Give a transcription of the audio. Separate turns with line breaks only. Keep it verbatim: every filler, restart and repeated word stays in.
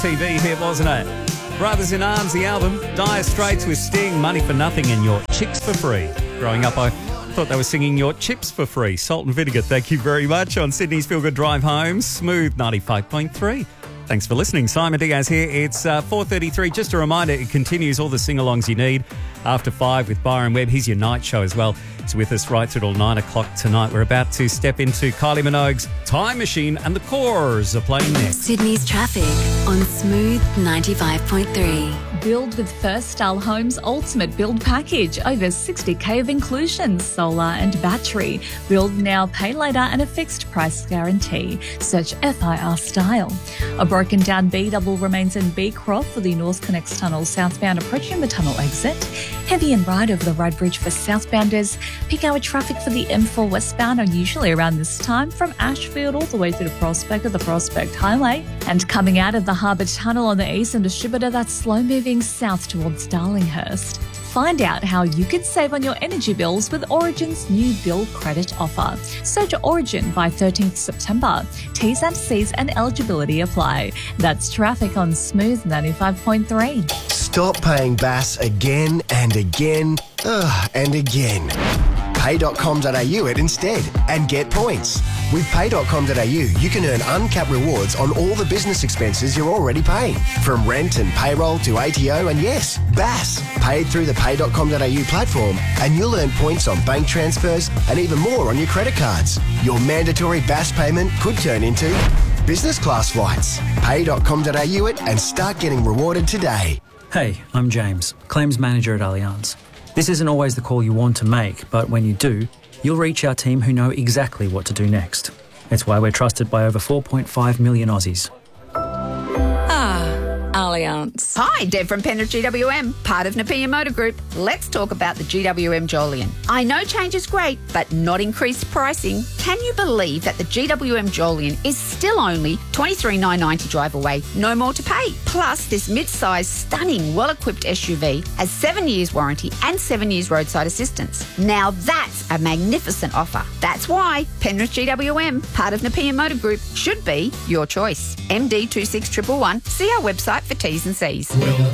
T V hit, wasn't it? Brothers in Arms, the album, Dire Straits with Sting, Money for Nothing and Your Chicks for Free. Growing up, I thought they were singing Your Chips for Free. Salt and Vinegar, thank you very much on Sydney's Feel Good Drive Home, Smooth ninety-five point three. Thanks for listening. Simon Diaz here. It's uh, four thirty-three. Just a reminder, it continues all the sing-alongs you need. After five with Byron Webb. He's your night show as well. He's with us right through till nine o'clock tonight. We're about to step into Kylie Minogue's Time Machine and the Cores are playing next.
Sydney's traffic on Smooth ninety-five point three.
Build with First Style Homes Ultimate Build Package. Over sixty K of inclusions, solar and battery. Build now, pay later and a fixed price guarantee. Search F I R Style. A broken down B double remains in Beecroft for the North Connects Tunnel southbound approaching the tunnel exit. Heavy and wide over the Ryde Bridge for southbounders. Peak hour traffic for the M four westbound are usually around this time from Ashfield all the way through to Prospect of the Prospect Highway. And coming out of the Harbour Tunnel on the eastern distributor, that's slow moving south towards Darlinghurst. Find out how you could save on your energy bills with Origin's new bill credit offer. Search Origin by thirteenth September. T's and C's and eligibility apply. That's traffic on Smooth ninety-five point three.
Stop paying B A S again and again ugh, and again. pay dot com dot a u it instead and get points. With pay dot com dot a u, you can earn uncapped rewards on all the business expenses you're already paying. From rent and payroll to A T O and yes, B A S. Paid through the pay dot com dot a u platform and you'll earn points on bank transfers and even more on your credit cards. Your mandatory B A S payment could turn into business class flights. pay dot com dot a u it and start getting rewarded today.
Hey, I'm James, Claims Manager at Allianz. This isn't always the call you want to make, but when you do, you'll reach our team who know exactly what to do next. It's why we're trusted by over four point five million Aussies.
Allianz. Hi, Deb from Penrith G W M, part of Napier Motor Group. Let's talk about the G W M Jolyon. I know change is great, but not increased pricing. Can you believe that the G W M Jolyon is still only twenty-three thousand nine hundred ninety drive away, no more to pay? Plus, this mid-sized, stunning, well-equipped S U V has seven years warranty and seven years roadside assistance. Now that's a magnificent offer. That's why Penrith G W M, part of Napier Motor Group, should be your choice. M D two six one one one. See our website for T's and C's.